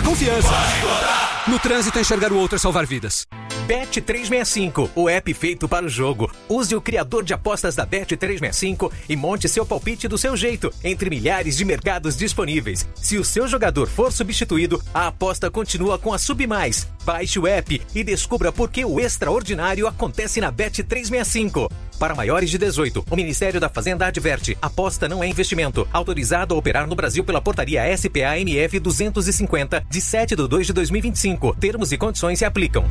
confiança. No trânsito, enxergar o outro é salvar vidas. Bet365, o app feito para o jogo. Use o criador de apostas da Bet365 e monte seu palpite do seu jeito, entre milhares de mercados disponíveis. Se o seu jogador for substituído, a aposta continua com a Submais. Baixe o app e descubra por que o extraordinário acontece na Bet365. Para maiores de 18, o Ministério da Fazenda adverte: aposta não é investimento. Autorizado a operar no Brasil pela portaria SPA-MF 250, de 7/2/2025. Termos e condições se aplicam.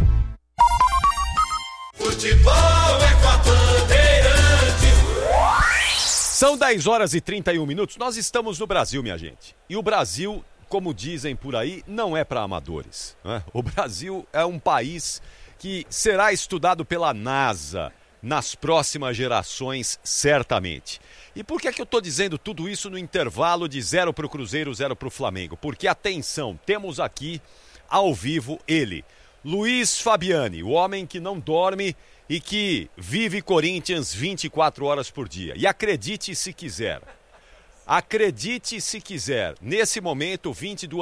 Futebol é com a Bandeirantes. São 10h31. Nós estamos no Brasil, minha gente. E o Brasil, como dizem por aí, não é para amadores, né? O Brasil é um país que será estudado pela NASA nas próximas gerações, certamente. E por que é que eu estou dizendo tudo isso no intervalo de 0 para o Cruzeiro, 0 para o Flamengo? Porque, atenção, temos aqui, ao vivo, ele, Luiz Fabiani, o homem que não dorme e que vive Corinthians 24 horas por dia. E acredite se quiser, nesse momento,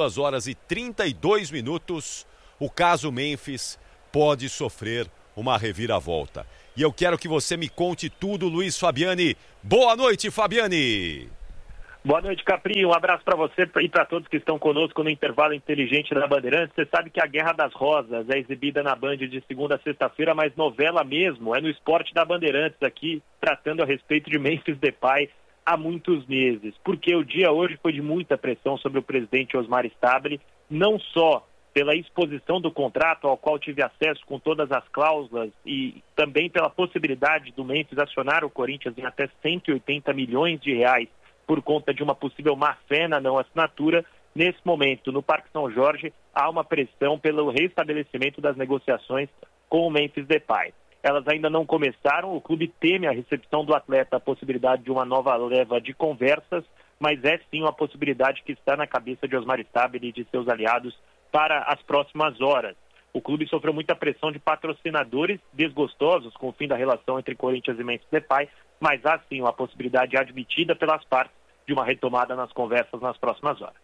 22h32, o caso Memphis pode sofrer uma reviravolta. E eu quero que você me conte tudo, Luiz Fabiani. Boa noite, Fabiani. Boa noite, Capri. Um abraço para você e para todos que estão conosco no intervalo inteligente da Bandeirantes. Você sabe que a Guerra das Rosas é exibida na Band de segunda a sexta-feira, mas novela mesmo é no Esporte da Bandeirantes, aqui tratando a respeito de Memphis Depay há muitos meses. Porque o dia hoje foi de muita pressão sobre o presidente Osmar Stabile, não só pela exposição do contrato ao qual tive acesso com todas as cláusulas e também pela possibilidade do Memphis acionar o Corinthians em até 180 milhões de reais por conta de uma possível má-fé na não assinatura. Nesse momento, no Parque São Jorge, há uma pressão pelo restabelecimento das negociações com o Memphis Depay. Elas ainda não começaram, o clube teme a recepção do atleta, a possibilidade de uma nova leva de conversas, mas é sim uma possibilidade que está na cabeça de Osmar Stabile e de seus aliados para as próximas horas. O clube sofreu muita pressão de patrocinadores desgostosos com o fim da relação entre Corinthians e Memphis Depay, mas há sim uma possibilidade admitida pelas partes de uma retomada nas conversas nas próximas horas.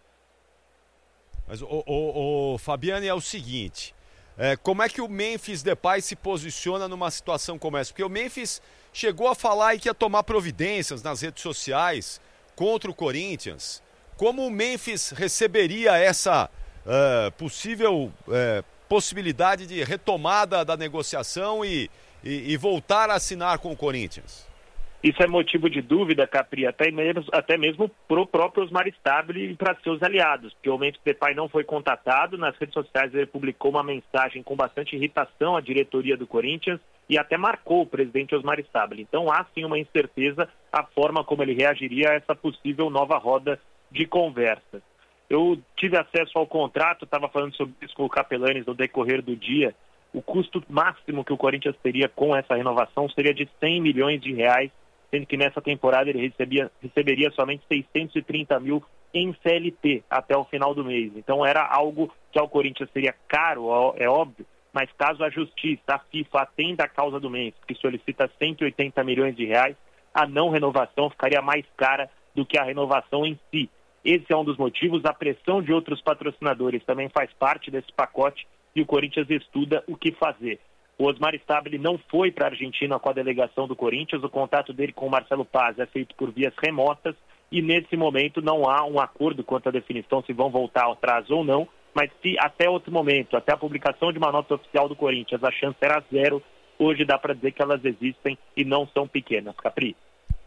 Mas o Fabiani, é o seguinte, como é que o Memphis Depay se posiciona numa situação como essa? Porque o Memphis chegou a falar que ia tomar providências nas redes sociais contra o Corinthians. Como o Memphis receberia essa possível possibilidade de retomada da negociação e voltar a assinar com o Corinthians? Isso é motivo de dúvida, Capri, até mesmo para o próprio Osmar Stabile e para seus aliados, porque o Memphis Depay não foi contatado. Nas redes sociais ele publicou uma mensagem com bastante irritação à diretoria do Corinthians e até marcou o presidente Osmar Stabile. Então há sim uma incerteza a forma como ele reagiria a essa possível nova roda de conversa. Eu tive acesso ao contrato, estava falando sobre isso com o Capelanes no decorrer do dia. O custo máximo que o Corinthians teria com essa renovação seria de 100 milhões de reais, sendo que nessa temporada ele receberia somente 630 mil em CLT até o final do mês. Então era algo que ao Corinthians seria caro, é óbvio, mas caso a Justiça, a FIFA, atenda a causa do Memphis, que solicita 180 milhões de reais, a não renovação ficaria mais cara do que a renovação em si. Esse é um dos motivos. A pressão de outros patrocinadores também faz parte desse pacote e o Corinthians estuda o que fazer. O Osmar Stabile não foi para a Argentina com a delegação do Corinthians. O contato dele com o Marcelo Paz é feito por vias remotas e nesse momento não há um acordo quanto à definição se vão voltar atrás ou não, mas se até outro momento, até a publicação de uma nota oficial do Corinthians, a chance era 0, hoje dá para dizer que elas existem e não são pequenas. Capri?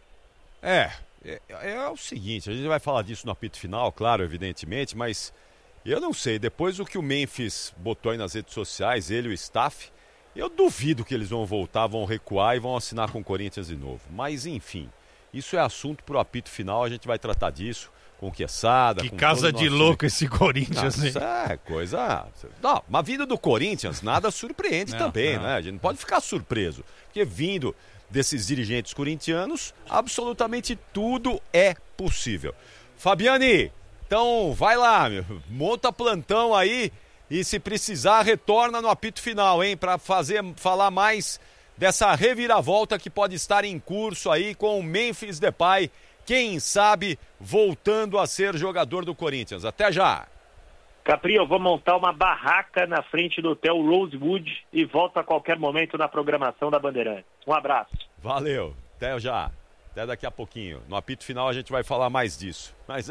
É o seguinte, a gente vai falar disso no apito final, claro, evidentemente, mas eu não sei, depois do que o Memphis botou aí nas redes sociais, ele e o staff, eu duvido que eles vão voltar, vão recuar e vão assinar com o Corinthians de novo. Mas, enfim, isso é assunto para o apito final, a gente vai tratar disso com o Quesada. Que casa de louco esse Corinthians, né? Isso é coisa... Não, mas vindo do Corinthians, nada surpreende também, né? A gente não pode ficar surpreso, porque vindo desses dirigentes corintianos, absolutamente tudo é possível. Fabiani, então vai lá, monta plantão aí e se precisar retorna no apito final, hein, para falar mais dessa reviravolta que pode estar em curso aí com o Memphis Depay, quem sabe voltando a ser jogador do Corinthians. Até já! Capri, eu vou montar uma barraca na frente do hotel Rosewood e volto a qualquer momento na programação da Bandeirantes. Um abraço. Valeu, até já. Até daqui a pouquinho. No apito final a gente vai falar mais disso. Mas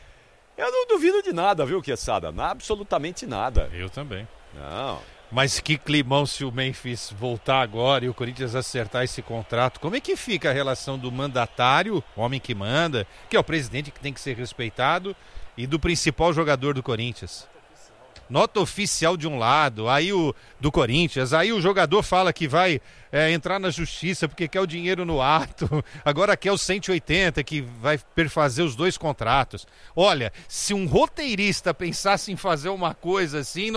eu não duvido de nada, viu, Quesada? Absolutamente nada. Eu também. Não. Mas que climão se o Memphis voltar agora e o Corinthians acertar esse contrato. Como é que fica a relação do mandatário, homem que manda, que é o presidente que tem que ser respeitado, e do principal jogador do Corinthians? Nota oficial de um lado, aí o do Corinthians, aí o jogador fala que vai entrar na justiça porque quer o dinheiro no ato, agora quer o 180 que vai perfazer os 2 contratos. Olha, se um roteirista pensasse em fazer uma coisa assim,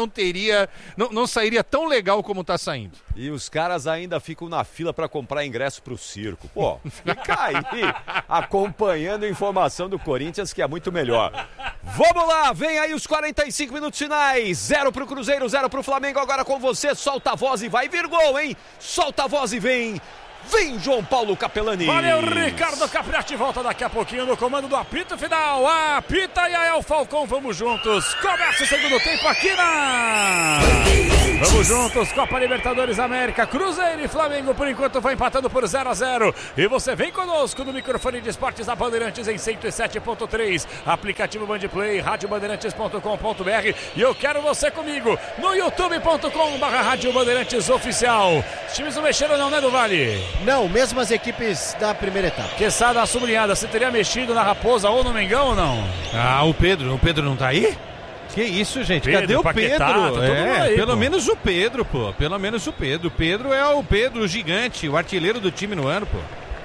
não sairia tão legal como tá saindo. E os caras ainda ficam na fila para comprar ingresso pro circo. Pô, fica aí acompanhando a informação do Corinthians, que é muito melhor. Vamos lá, vem aí os 45 minutos finais. 0 pro Cruzeiro, 0 pro Flamengo. Agora com você, solta a voz e vai vir gol, hein? Solta a voz e vem. Vem, João Paulo Capelani. Valeu, Ricardo Capriati. Volta daqui a pouquinho no comando do apito final. Apita e El Falcão. Vamos juntos. Começa o segundo tempo aqui na... Vamos juntos. Copa Libertadores América. Cruzeiro e Flamengo, por enquanto, vai empatando por 0-0. E você vem conosco no microfone de esportes da Bandeirantes em 107.3. Aplicativo Bandplay, radiobandeirantes.com.br. E eu quero você comigo no youtube.com/Rádio Bandeirantes Oficial. Os times não mexeram não, né, do Vale? Não, mesmo as equipes da primeira etapa. Quesada, sublinhada, você teria mexido na Raposa ou no Mengão ou não? O Pedro não tá aí? Que isso, gente? Pedro, cadê o Paquetá, Pedro? tá todo mundo aí, pelo pô. menos o Pedro, pô. Pelo menos o Pedro. O Pedro é o Pedro gigante, o artilheiro do time no ano, pô.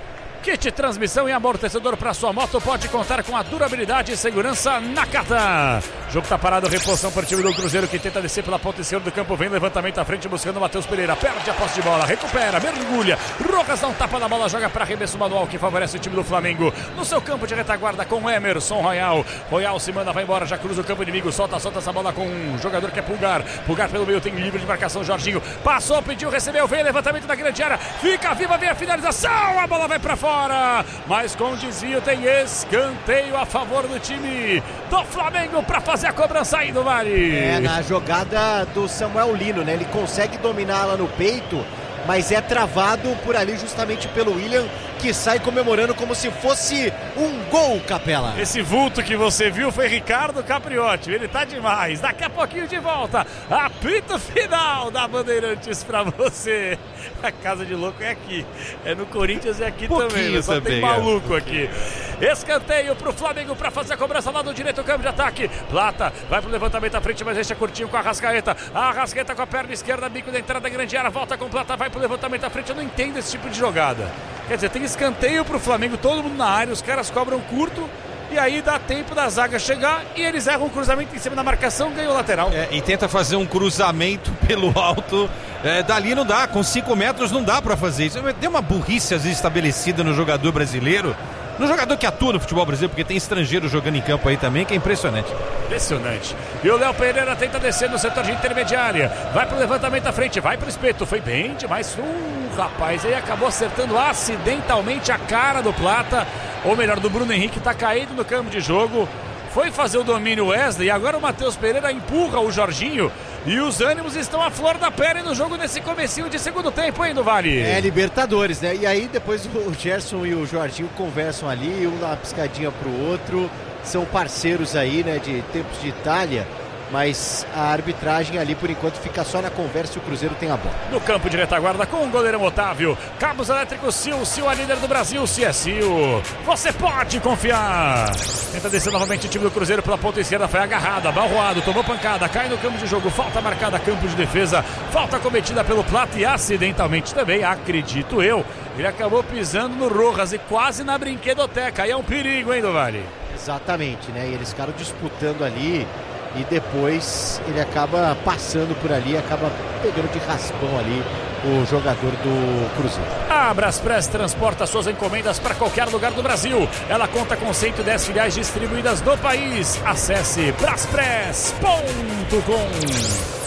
Kit transmissão e amortecedor para sua moto pode contar com a durabilidade e segurança Nakata. Jogo tá parado, reposição para o time do Cruzeiro que tenta descer pela ponta esquerda do campo. Vem levantamento à frente buscando o Matheus Pereira. Perde a posse de bola, recupera, mergulha. Rojas dá um tapa na bola, joga para arremesso manual que favorece o time do Flamengo. No seu campo de retaguarda com Emerson Royal. Royal se manda, vai embora, já cruza o campo inimigo. Solta essa bola com um jogador que é Pulgar. Pulgar pelo meio, tem livre de marcação. Jorginho passou, pediu, recebeu, vem levantamento da grande área. Fica viva, vem a finalização. A bola vai para fora. Mas com desvio tem escanteio a favor do time do Flamengo para fazer a cobrança aí do Vale. Na jogada do Samuel Lino, né? Ele consegue dominá-la no peito, mas é travado por ali justamente pelo William, que sai comemorando como se fosse um gol, Capela. Esse vulto que você viu foi Ricardo Capriotti, ele tá demais. Daqui a pouquinho de volta, apito final da Bandeirantes pra você. A casa de louco é aqui, é no Corinthians e aqui também, só tem maluco aqui. Escanteio pro Flamengo pra fazer a cobrança lá do direito, campo de ataque. Plata vai pro levantamento à frente, mas deixa curtinho com a Arrascaeta. A Arrascaeta com a perna esquerda, bico da entrada da grande área, volta com Plata, vai pro levantamento à frente. Eu não entendo esse tipo de jogada. Quer dizer, tem escanteio pro Flamengo, todo mundo na área, os caras cobram curto. E aí dá tempo da zaga chegar e eles erram um cruzamento em cima da marcação, ganham o lateral. E tenta fazer um cruzamento pelo alto. Dali não dá, com 5 metros não dá pra fazer isso. Tem uma burrice às vezes estabelecida no jogador brasileiro. No jogador que atua no futebol brasileiro, porque tem estrangeiro jogando em campo aí também, que é impressionante. Impressionante. E o Léo Pereira tenta descer no setor de intermediária. Vai pro levantamento à frente, vai pro espeto. Foi bem demais. Rapaz, aí acabou acertando acidentalmente a cara do Plata. Ou melhor, do Bruno Henrique, tá caído no campo de jogo. Foi fazer o domínio Wesley. E agora o Matheus Pereira empurra o Jorginho. E os ânimos estão à flor da pele no jogo nesse comecinho de segundo tempo, hein, do Vale? Libertadores, né? E aí depois o Gerson e o Jorginho conversam ali, um dá uma piscadinha pro outro. São parceiros aí, né, de tempos de Itália. Mas a arbitragem ali, por enquanto, fica só na conversa e o Cruzeiro tem a bola. No campo de retaguarda com o goleirão Otávio. Cabos elétricos Sil, Sil, a líder do Brasil, se é Sil. Você pode confiar. Tenta descer novamente o time do Cruzeiro pela ponta esquerda, foi agarrado, abalroado, tomou pancada, cai no campo de jogo, falta marcada, campo de defesa, falta cometida pelo Plata e acidentalmente também, acredito eu, ele acabou pisando no Rojas e quase na brinquedoteca. Aí é um perigo, hein, do Vale? Exatamente, né? E eles ficaram disputando ali. E depois ele acaba passando por ali, acaba pegando de raspão ali o jogador do Cruzeiro. A Braspress transporta suas encomendas para qualquer lugar do Brasil. Ela conta com 110 filiais distribuídas no país. Acesse braspress.com.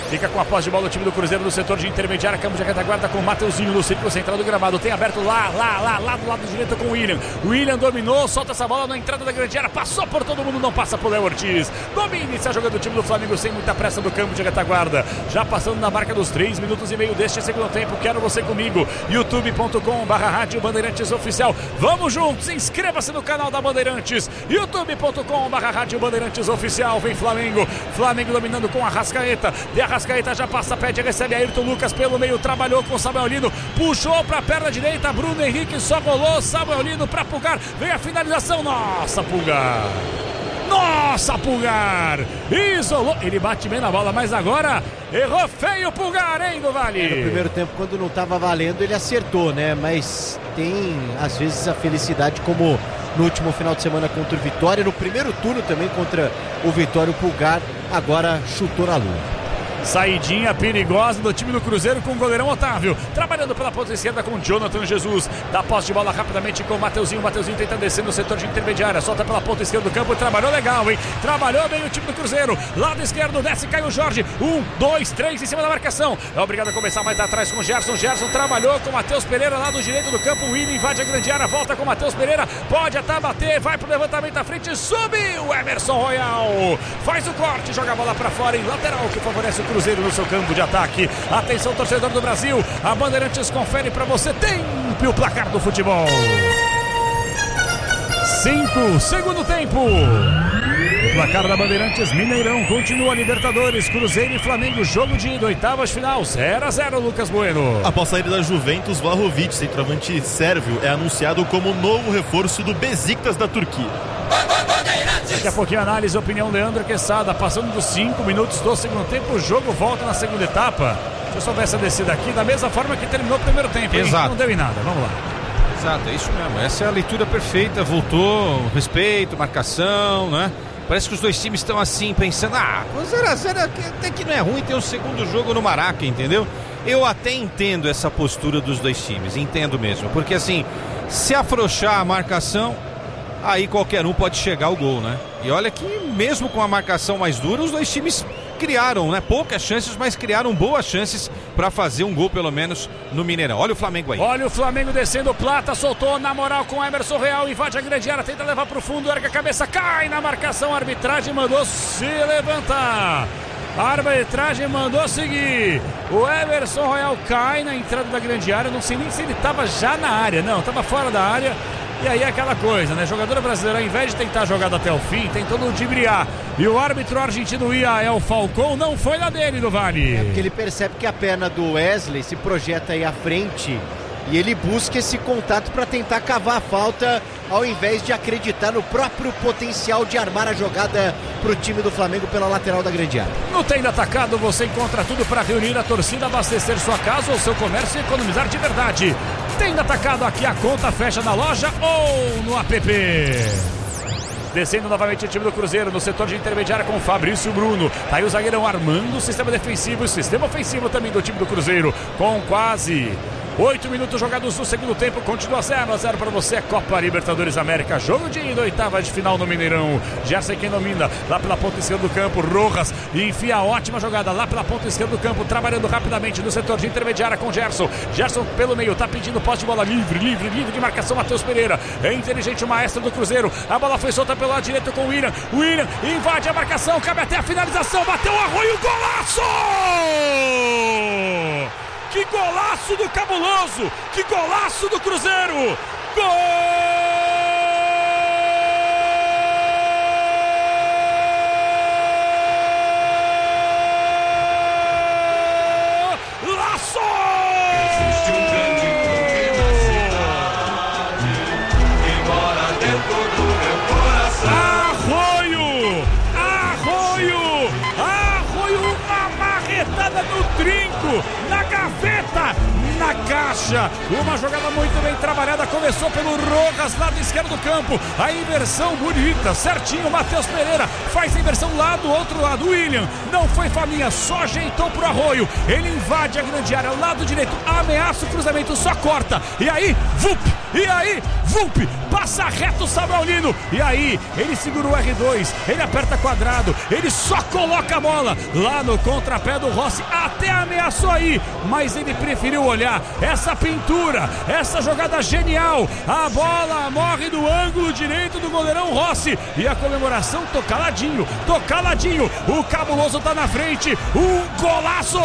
Fica com a posse de bola do time do Cruzeiro no setor de intermediária. Campo de retaguarda com o Mateuzinho no círculo central do gramado. Tem aberto lá do lado direito com o William. O William dominou, solta essa bola na entrada da grande área. Passou por todo mundo, não passa por Léo Ortiz. Domina e iniciar jogando o time do Flamengo sem muita pressa do campo de retaguarda. Já passando na marca dos 3 minutos e meio deste segundo tempo. Quero você comigo. youtube.com/Rádio Bandeirantes Oficial. Vamos juntos, inscreva-se no canal da Bandeirantes. youtube.com/Rádio Bandeirantes Oficial. Vem Flamengo. Flamengo dominando com a Arrascaeta. De Arrascaeta já passa, pede, recebe Ayrton Lucas pelo meio, trabalhou com o Samuelino, puxou pra perna direita, Bruno Henrique só bolou, Samuelino pra Pulgar, vem a finalização, nossa Pulgar, isolou, ele bate bem na bola, mas agora errou feio o Pulgar, hein, do Vale? No primeiro tempo, quando não estava valendo, ele acertou, né, mas tem às vezes a felicidade, como no último final de semana contra o Vitória, no primeiro turno também contra o Vitória, o Pulgar agora chutou na lua. Saidinha perigosa do time do Cruzeiro com o goleirão Otávio, trabalhando pela ponta esquerda com o Jonathan Jesus, dá posse de bola rapidamente com o Mateuzinho tenta descer no setor de intermediária, solta pela ponta esquerda do campo, trabalhou legal, hein? Trabalhou bem o time do Cruzeiro, lado esquerdo, desce, cai o Jorge, 1, 2, 3 em cima da marcação, é obrigado a começar mais atrás com o Gerson trabalhou com o Matheus Pereira, lado direito do campo, o William invade a grande área, volta com o Matheus Pereira, pode até bater, vai pro levantamento à frente, subiu, Emerson Royal, faz o corte, joga a bola pra fora em lateral, que favorece o Cruzeiro no seu campo de ataque. Atenção, torcedor do Brasil, a Bandeirantes confere pra você tempo e o placar do futebol. 5, segundo tempo. O placar da Bandeirantes, Mineirão, continua Libertadores, Cruzeiro e Flamengo, jogo de ida, oitavas final, 0-0, Lucas Bueno. Após sair da Juventus, Vlahovic, centroavante sérvio, é anunciado como novo reforço do Besiktas da Turquia. Daqui a pouquinho análise, opinião Leandro Quesada, passando dos 5 minutos do segundo tempo, o jogo volta na segunda etapa. Se eu soubesse a descida aqui, da mesma forma que terminou o primeiro tempo, exato. Não deu em nada, vamos lá. Exato, é isso mesmo, essa é a leitura perfeita, voltou, respeito, marcação, né? Parece que os dois times estão assim, pensando, 0-0 até que não é ruim ter um segundo jogo no Maraca, entendeu? Eu até entendo essa postura dos dois times, entendo mesmo, porque assim, se afrouxar a marcação, aí qualquer um pode chegar ao gol, né? E olha que mesmo com a marcação mais dura, os dois times criaram, né? Poucas chances, mas criaram boas chances para fazer um gol pelo menos no Mineirão. Olha o Flamengo aí. Olha o Flamengo descendo, Plata soltou na moral com Emerson Real, invade a grande área, tenta levar pro fundo, erga a cabeça, cai na marcação, a arbitragem mandou se levantar. A arbitragem mandou seguir. O Emerson Royal cai na entrada da grande área, não sei nem se ele estava já na área, não, estava fora da área. E aí aquela coisa, né? Jogador brasileiro, ao invés de tentar a jogada até o fim, tentou ludibriar. E o árbitro argentino Iael Falcão não foi na dele, do Vale. É porque ele percebe que a perna do Wesley se projeta aí à frente e ele busca esse contato para tentar cavar a falta, ao invés de acreditar no próprio potencial de armar a jogada para o time do Flamengo pela lateral da grande área. No Tenda Atacado você encontra tudo para reunir a torcida, abastecer sua casa ou seu comércio e economizar de verdade. Tenda Atacado, aqui a conta fecha na loja ou no app. Descendo novamente o time do Cruzeiro no setor de intermediária com o Fabrício Bruno. Tá aí o zagueirão armando o sistema defensivo e o sistema ofensivo também do time do Cruzeiro, com quase 8 minutos jogados no segundo tempo, continua 0-0 para você, Copa Libertadores América, jogo de ida, oitava de final no Mineirão. Gerson quem domina, lá pela ponta esquerda do campo, Rojas enfia a ótima jogada lá pela ponta esquerda do campo, trabalhando rapidamente no setor de intermediária com Gerson pelo meio, tá pedindo posse de bola livre de marcação, Matheus Pereira, é inteligente o maestro do Cruzeiro, a bola foi solta pelo lado direito com o William invade a marcação, cabe até a finalização, bateu o Arroio, golaço! Que golaço do Cabuloso! Que golaço do Cruzeiro! Golaço! Existe um grande clube na cidade que mora dentro do meu coração. Arroio, uma marretada no trinco, na gaveta, na caixa, uma jogada muito bem trabalhada, começou pelo Rojas, lado esquerdo do campo, a inversão bonita, certinho, Matheus Pereira faz a inversão lá do outro lado, William, não foi faminha, só ajeitou pro Arroio, ele invade a grande área, lado direito, ameaça o cruzamento, só corta, e aí, vup, e aí, Vump, passa reto o Samuel Lino, e aí, ele segura o R2, ele aperta quadrado, ele só coloca a bola lá no contrapé do Rossi, até ameaçou aí, mas ele preferiu olhar essa pintura, essa jogada genial, a bola morre do ângulo direito do goleirão Rossi, e a comemoração tocaladinho, o Cabuloso tá na frente, um golaço,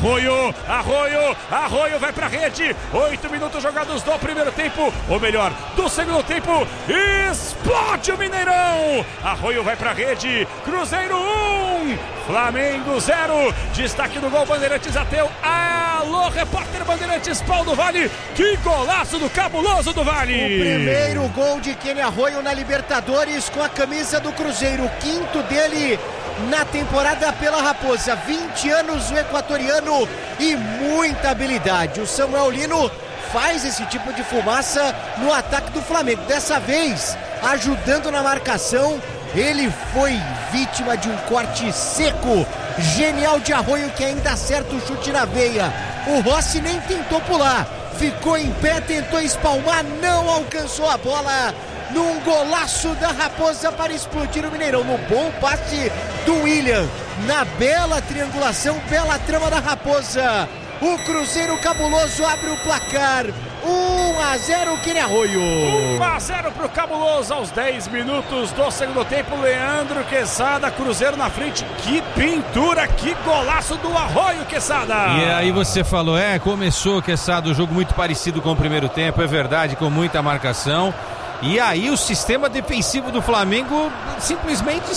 Arroio vai pra rede, 8 minutos jogados do primeiro tempo, ou melhor, do segundo tempo, explode o Mineirão, Arroio vai pra rede, Cruzeiro 1, Flamengo 0, destaque do gol Bandeirantes Ateu, alô repórter Bandeirantes Paulo Vale, que golaço do Cabuloso do Vale! O primeiro gol de Kenny Arroio na Libertadores com a camisa do Cruzeiro, o quinto dele na temporada pela Raposa, 20 anos o equatoriano e muita habilidade. O Samuel Lino faz esse tipo de fumaça no ataque do Flamengo, dessa vez ajudando na marcação. Ele foi vítima de um corte seco, genial de Arroio, que ainda acerta o chute na veia. O Rossi nem tentou pular, ficou em pé, tentou espalmar, não alcançou a bola. Num golaço da Raposa para explodir o Mineirão, no bom passe do William, na bela triangulação, bela trama da Raposa. O Cruzeiro Cabuloso abre o placar, 1-0 Kenny Arroio. 1-0 pro Cabuloso aos 10 minutos do segundo tempo. Leandro Quesada, Cruzeiro na frente. Que pintura, que golaço do Arroio, Quesada. E aí você falou, começou, Quesada, o jogo muito parecido com o primeiro tempo, é verdade, com muita marcação. E aí o sistema defensivo do Flamengo simplesmente